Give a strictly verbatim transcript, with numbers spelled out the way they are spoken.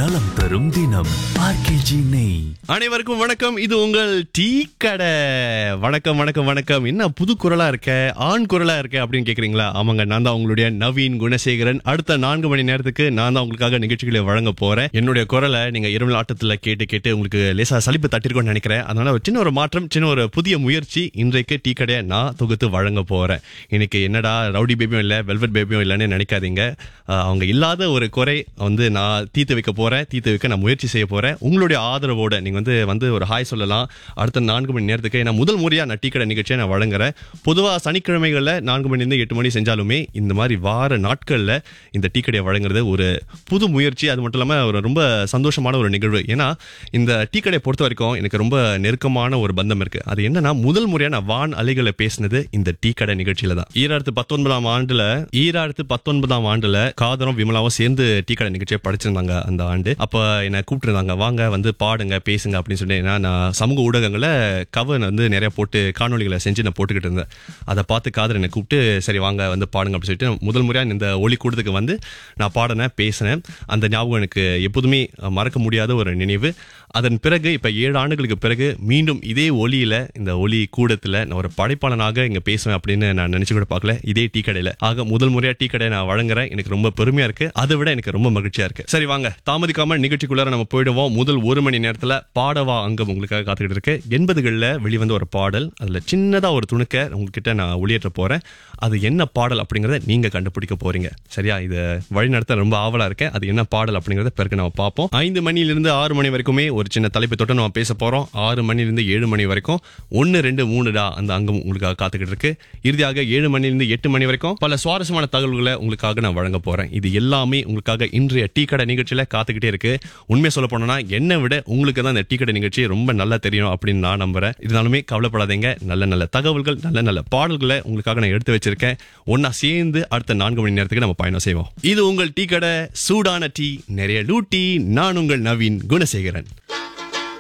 நலம் தரும் தினம் ஆர்கேஜி நெய். அனைவருக்கும் வணக்கம். இது உங்கள் டீ கடை. வணக்கம் வணக்கம் வணக்கம். என்ன புது குரலா இருக்க, ஆண் குரலா இருக்க அப்படின்னு கேக்குறீங்களா? ஆமாங்க, நான் தான் உங்களுடைய நவீன் குணசேகரன். அடுத்த நான்கு மணி நேரத்துக்கு நான் தான் உங்களுக்காக நிகழ்ச்சிகளை வழங்க போறேன். என்னுடைய குரலை நீங்க இரவு ஆட்டத்துல கேட்டு கேட்டு உங்களுக்கு லேசா சலிப்பு தட்டிருக்கோன்னு நினைக்கிறேன். அதனால ஒரு சின்ன ஒரு மாற்றம், சின்ன ஒரு புதிய முயற்சி. இன்றைக்கு டீ கடையை நான் தொகுத்து வழங்க போறேன். இன்னைக்கு என்னடா ரவுடி பேபியும் இல்ல, வெல்வெட் பேபியும் இல்லைன்னு நினைக்காதீங்க. அஹ் அவங்க இல்லாத ஒரு குறை வந்து நான் தீர்த்து வைக்க போறேன். தீர்த்து வைக்க நான் முயற்சி செய்ய போறேன். உங்களுடைய ஆதரவோட நீங்க வந்து வந்து ஒரு ஹாய் சொல்லலாம் அடுத்த நான்கு மணி நேரத்துக்கு. நான் முதல் முறையா நான் டீ கடை நிகழ்ச்சியை நான் வழங்குறேன். பொதுவா சனிக்கிழமைகள்ல நான்கு மணி இருந்து எட்டு மணி செஞ்சாலுமே இந்த மாதிரி வார நாட்கள்ல இந்த டீ கடையை வழங்குறது ஒரு புது முயற்சி. அது மட்டும் இல்லாம ஒரு ரொம்ப சந்தோஷமான ஒரு நிகழ்வு. ஏன்னா இந்த டீ கடையை பொறுத்த வரைக்கும் எனக்கு ரொம்ப நெருக்கமான ஒரு பந்தம் இருக்கு. அது என்னன்னா, முதல் முறையா நான் வான் அலைகளை பேசினது இந்த டீ கடை நிகழ்ச்சியில தான். ஈராயிரத்து பத்தொன்பதாம் ஆண்டுல ஈராயிரத்து பத்தொன்பதாம் ஆண்டுல காதரும் விமலாவும் சேர்ந்து டீ கடை நிகழ்ச்சியை படிச்சிருந்தாங்க அந்த ஆண்டு. அப்ப என்ன கூப்பிட்டுருந்தாங்க, வாங்க வந்து பாடுங்க பேசுங்க அப்படின்னு சொல்லி. நான் சமூக ஊடகங்களை கவர் வந்து நிறைய போட்டு காணொலிகளை செஞ்சு நான் போட்டுக்கிட்டு இருந்தேன். அதை பார்த்து காதர் என்னை கூப்பிட்டு சரி வாங்க வந்து பாடுங்க அப்படின்னு சொல்லிட்டு முதல் முறையா இந்த ஒலி கூடத்துக்கு வந்து நான் பாடினேன், பேசினேன். அந்த ஞாபகம் எனக்கு எப்போதுமே மறக்க முடியாத ஒரு நினைவு. அதன் பிறகு இப்ப ஏழு ஆண்டுகளுக்கு பிறகு மீண்டும் இதே ஒலியில இந்த ஒலி கூடத்துல நான் ஒரு படைப்பாளனாக இங்க பேசுவேன் அப்படின்னு நான் நினைச்சு கூட பார்க்கல, இதே டீ கடையில. ஆக முதல் முறையா டீ கடை நான் வழங்குறேன். எனக்கு ரொம்ப பெருமையா இருக்கு. அதை விட எனக்கு ரொம்ப மகிழ்ச்சியா இருக்கு. சரி வாங்க, தாமதிக்காம நிகழ்ச்சிக்குள்ளார நம்ம போயிடுவோம். முதல் ஒரு மணி நேரத்துல பாடவா அங்கம் உங்களுக்காக காத்துக்கிட்டு இருக்கு. எண்பதுகள்ல வெளிவந்த ஒரு பாடல், அதுல சின்னதா ஒரு துணுக்க உங்ககிட்ட நான் ஒளியேற்ற போறேன். அது என்ன பாடல் அப்படிங்கறத நீங்க கண்டுபிடிக்க போறீங்க. சரியா? இது வழி நடத்த ரொம்ப ஆவலா இருக்கேன். அது என்ன பாடல் அப்படிங்கறத பிறகு நம்ம பார்ப்போம். ஐந்து மணியிலிருந்து ஆறு மணி வரைக்குமே ஒரு சின்ன தலைப்பை தொட்டு நம்ம பேச போறோம். ஆறு மணிலிருந்து ஏழு மணி வரைக்கும் ஒன்னு ரெண்டு மூணுடா அந்த அங்கம் உங்களுக்காக காத்துக்கிட்டு இருக்கு. இறுதியாக ஏழு மணிலிருந்து எட்டு மணி வரைக்கும் பல சுவாரஸ்யமான தகவல்களை உங்களுக்காக நான் வழங்க போறேன். இது எல்லாமே உங்களுக்காக இன்றைய டீ கடை நிகழ்ச்சியில காத்துக்கிட்டே இருக்கு. உண்மையை சொல்ல போனா என்னை விட உங்களுக்கு தான் இந்த டீ கடை நிகழ்ச்சி ரொம்ப நல்லா தெரியும் அப்படின்னு நான் நம்புறேன். இருந்தாலுமே கவலைப்படாதீங்க, நல்ல நல்ல தகவல்கள், நல்ல நல்ல பாடல்களை உங்களுக்காக நான் எடுத்து வச்சிருக்கேன். ஒன்னா சேர்ந்து அடுத்த நான்கு மணி நேரத்துக்கு நம்ம பயணம் செய்வோம். இது உங்கள் டீ கடை, சூடான டீ, நிறைய லூட்டி. நான் உங்கள் நவீன் குணசேகரன்.